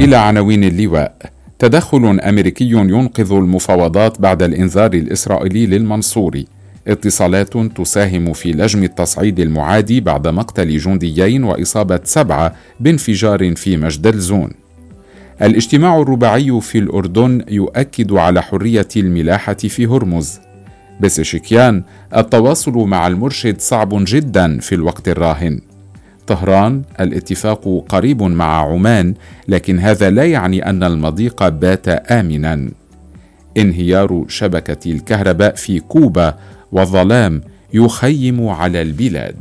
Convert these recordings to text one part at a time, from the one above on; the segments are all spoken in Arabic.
إلى عناوين اللواء. تدخل أمريكي ينقذ المفاوضات بعد الإنذار الإسرائيلي للمنصوري. اتصالات تساهم في لجم التصعيد المعادي بعد مقتل جنديين وإصابة 7 بانفجار في مجدلزون. الاجتماع الرباعي في الأردن يؤكد على حرية الملاحة في هرمز. بسشكيان: التواصل مع المرشد صعب جدا في الوقت الراهن. طهران: الاتفاق قريب مع عمان، لكن هذا لا يعني أن المضيق بات آمنا. انهيار شبكة الكهرباء في كوبا والظلام يخيم على البلاد.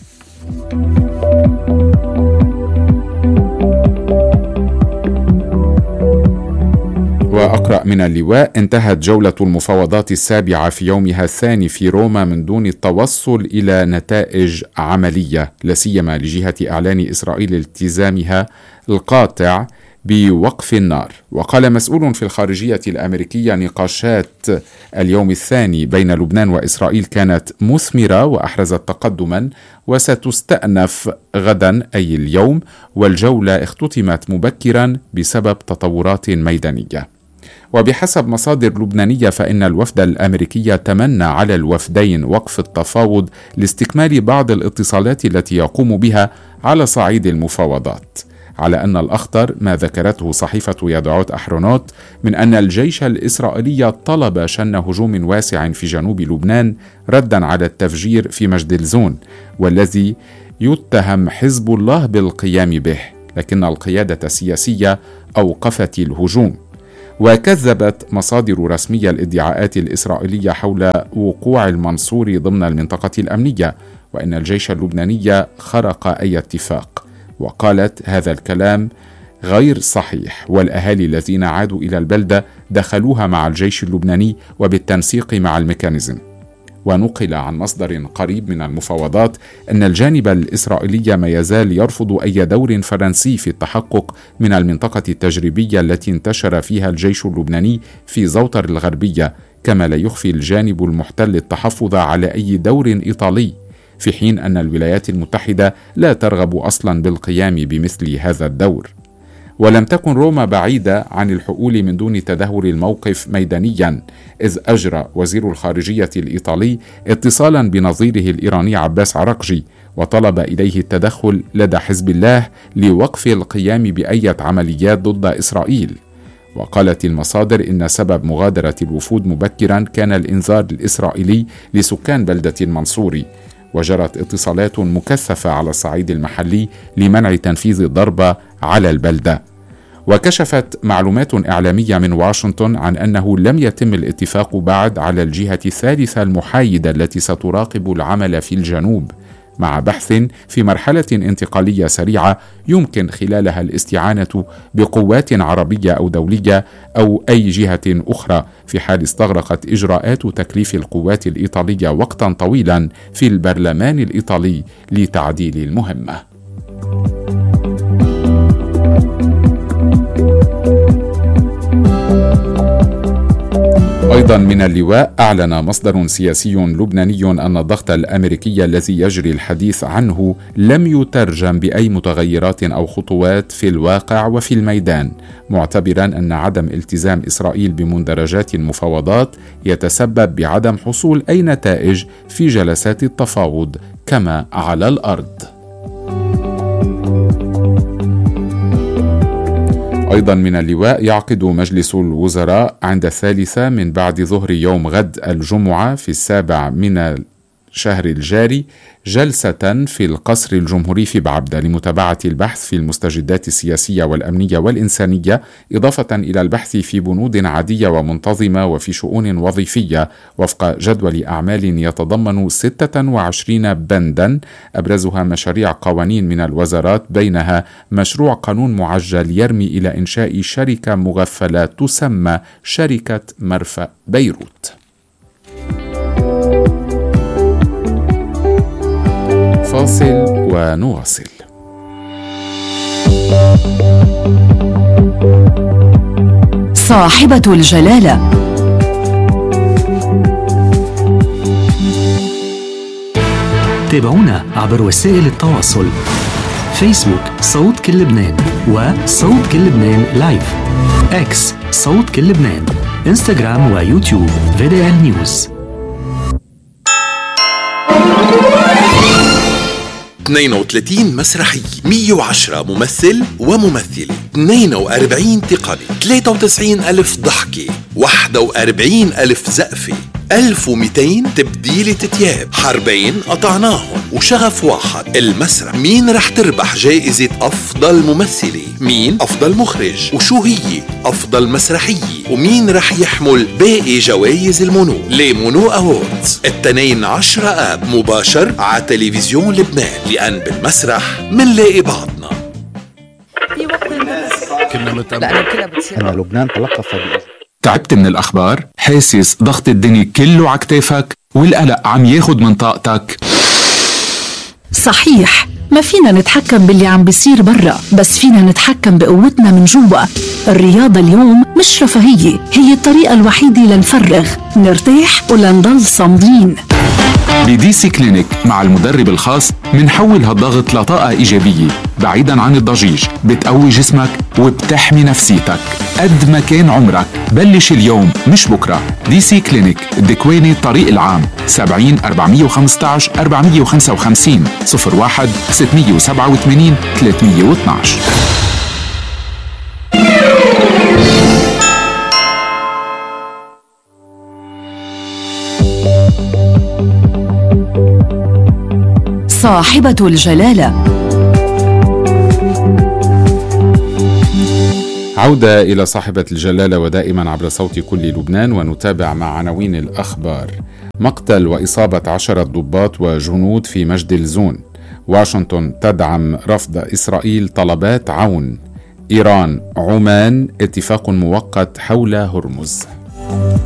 وأقرأ من اللواء: انتهت جولة المفاوضات السابعة في يومها الثاني في روما من دون التوصل إلى نتائج عملية، لا سيما لجهة إعلان إسرائيل التزامها القاطع بوقف النار. وقال مسؤول في الخارجية الأمريكية: نقاشات اليوم الثاني بين لبنان وإسرائيل كانت مثمرة وأحرزت تقدما، وستستأنف غدا أي اليوم، والجولة اختتمت مبكرا بسبب تطورات ميدانية. وبحسب مصادر لبنانية فإن الوفد الأمريكي تمنى على الوفدين وقف التفاوض لاستكمال بعض الاتصالات التي يقوم بها على صعيد المفاوضات، على أن الأخطر ما ذكرته صحيفة يدعوت أحرونوت من أن الجيش الإسرائيلي طلب شن هجوم واسع في جنوب لبنان ردا على التفجير في مجدلزون، والذي يتهم حزب الله بالقيام به، لكن القيادة السياسية أوقفت الهجوم. وكذبت مصادر رسمية الادعاءات الإسرائيلية حول وقوع المنصوري ضمن المنطقة الأمنية، وإن الجيش اللبناني خرق أي اتفاق، وقالت هذا الكلام غير صحيح، والأهالي الذين عادوا إلى البلدة دخلوها مع الجيش اللبناني وبالتنسيق مع الميكانيزم. ونقل عن مصدر قريب من المفاوضات أن الجانب الإسرائيلي ما يزال يرفض أي دور فرنسي في التحقق من المنطقة التجريبية التي انتشر فيها الجيش اللبناني في زوطر الغربية، كما لا يخفي الجانب المحتل التحفظ على أي دور إيطالي، في حين أن الولايات المتحدة لا ترغب أصلا بالقيام بمثل هذا الدور. ولم تكن روما بعيدة عن الحؤول من دون تدهور الموقف ميدانيا، إذ أجرى وزير الخارجية الإيطالي اتصالا بنظيره الإيراني عباس عراقجي، وطلب إليه التدخل لدى حزب الله لوقف القيام بأي عمليات ضد إسرائيل. وقالت المصادر إن سبب مغادرة الوفود مبكرا كان الإنذار الإسرائيلي لسكان بلدة المنصوري، وجرت اتصالات مكثفة على الصعيد المحلي لمنع تنفيذ الضربة على البلدة. وكشفت معلومات إعلامية من واشنطن عن أنه لم يتم الاتفاق بعد على الجهة الثالثة المحايدة التي ستراقب العمل في الجنوب، مع بحث في مرحلة انتقالية سريعة يمكن خلالها الاستعانة بقوات عربية أو دولية أو أي جهة أخرى، في حال استغرقت إجراءات تكليف القوات الإيطالية وقتا طويلا في البرلمان الإيطالي لتعديل المهمة. أيضا من اللواء: أعلن مصدر سياسي لبناني أن الضغط الأمريكي الذي يجري الحديث عنه لم يترجم بأي متغيرات أو خطوات في الواقع وفي الميدان، معتبرا أن عدم التزام إسرائيل بمندرجات المفاوضات يتسبب بعدم حصول أي نتائج في جلسات التفاوض كما على الأرض. أيضا من اللواء: يعقد مجلس الوزراء عند 3 من بعد ظهر يوم غد الجمعة في 7 من الشهر الجاري جلسة في القصر الجمهوري في بعبدة لمتابعة البحث في المستجدات السياسية والأمنية والإنسانية، إضافة إلى البحث في بنود عادية ومنتظمة وفي شؤون وظيفية وفق جدول أعمال يتضمن 26 بندا، أبرزها مشاريع قوانين من الوزارات، بينها مشروع قانون معجل يرمي إلى إنشاء شركة مغفلة تسمى شركة مرفأ بيروت. فاصل ونواصل. صاحبة الجلالة. تابعونا عبر وسائل التواصل: فيسبوك صوت كل لبنان وصوت كل لبنان لايف. اكس صوت كل لبنان، انستغرام ويوتيوب VDL نيوز. 32 مسرحية، 110 ممثل وممثلة، 42 تقني، 93,000 ضحكة، 41,000 زقفة، 1200 تبديلة تياب، حربين قطعناهم وشغف واحد. المسرح مين رح تربح جائزة أفضل ممثلة، مين أفضل مخرج، وشو هي أفضل مسرحية، ومين رح يحمل باقي جوائز المونو لمونو أووردز. 12 آب مباشر على تلفزيون لبنان، لأن بالمسرح منلاقي بعضنا. كنا أنا لبنان تلقف تعبت من الأخبار؟ حاسس ضغط الدنيا كله عكتافك والقلق عم ياخد من طاقتك؟ صحيح، ما فينا نتحكم باللي عم بيصير برا، بس فينا نتحكم بقوتنا من جوا. الرياضة اليوم مش رفاهية، هي الطريقة الوحيدة لنفرغ، نرتاح ولنضل صامدين. بدي سي كلينيك مع المدرب الخاص منحول هالضغط لطاقة إيجابية بعيدا عن الضجيج، بتقوي جسمك وبتحمي نفسيتك. قد ما كان عمرك بلش اليوم مش بكرة. دي سي كلينيك، الدكواني الطريق العام، 70 415 455 01 687 312. صاحبة الجلالة. عودة إلى صاحبة الجلالة ودائما عبر صوت كل لبنان، ونتابع مع عناوين الأخبار. مقتل وإصابة 10 ضباط وجنود في مجد الزون. واشنطن تدعم رفض إسرائيل طلبات عون. إيران عمان اتفاق مؤقت حول هرمز.